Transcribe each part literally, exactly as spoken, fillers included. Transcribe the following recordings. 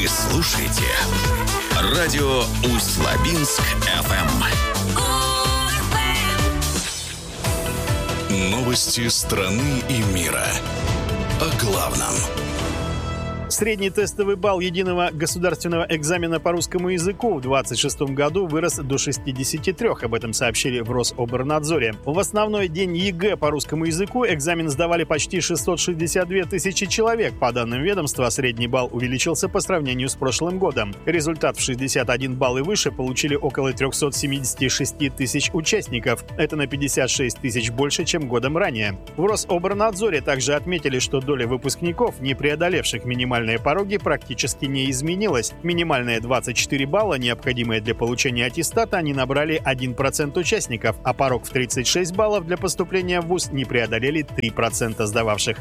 Вы слушаете радио Усть-Лабинск эф эм. Новости страны и мира. О главном. Средний тестовый балл единого государственного экзамена по русскому языку в двадцать шестом году вырос до шестидесяти трёх. Об этом сообщили в Рособорнадзоре. В основной день ЕГЭ по русскому языку экзамен сдавали почти шестьсот шестьдесят две тысячи человек. По данным ведомства, средний балл увеличился по сравнению с прошлым годом. Результат в шестьдесят один балл и выше получили около триста семьдесят шесть тысяч участников. Это на пятьдесят шесть тысяч больше, чем годом ранее. В Рособорнадзоре также отметили, что доля выпускников, не преодолевших минимальные пороги, практически не изменилась. Минимальные двадцать четыре балла, необходимые для получения аттестата, они набрали один процент участников, а порог в тридцать шесть баллов для поступления в вуз не преодолели три процента сдававших.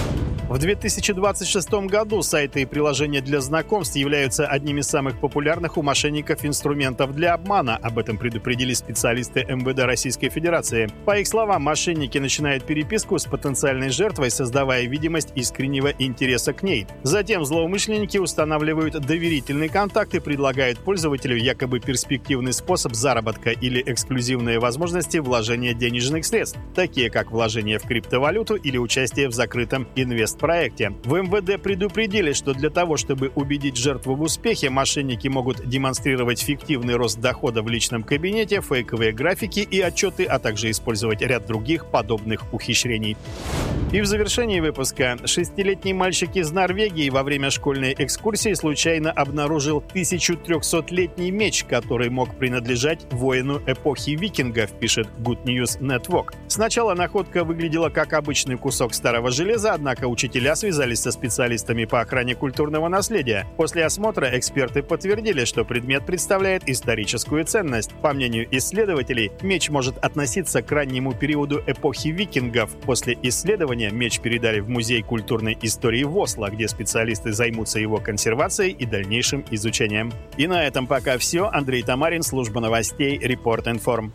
В две тысячи двадцать шестом году сайты и приложения для знакомств являются одними из самых популярных у мошенников инструментов для обмана. Об этом предупредили специалисты эм вэ дэ Российской Федерации. По их словам, мошенники начинают переписку с потенциальной жертвой, создавая видимость искреннего интереса к ней. Затем злоумышленники устанавливают доверительный контакт и предлагают пользователю якобы перспективный способ заработка или эксклюзивные возможности вложения денежных средств, такие как вложение в криптовалюту или участие в закрытом инвестпроекте. проекте. В эм вэ дэ предупредили, что для того, чтобы убедить жертву в успехе, мошенники могут демонстрировать фиктивный рост дохода в личном кабинете, фейковые графики и отчеты, а также использовать ряд других подобных ухищрений. И в завершении выпуска. Шестилетний мальчик из Норвегии во время школьной экскурсии случайно обнаружил тысяча трехсотлетний меч, который мог принадлежать воину эпохи викингов, пишет Good News Network. Сначала находка выглядела как обычный кусок старого железа, однако учителя связались со специалистами по охране культурного наследия. После осмотра эксперты подтвердили, что предмет представляет историческую ценность. По мнению исследователей, меч может относиться к раннему периоду эпохи викингов. После исследования меч передали в Музей культурной истории в Осло, где специалисты займутся его консервацией и дальнейшим изучением. И на этом пока все. Андрей Тамарин, служба новостей, Report Inform.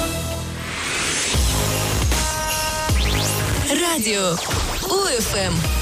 Радио У эф эм.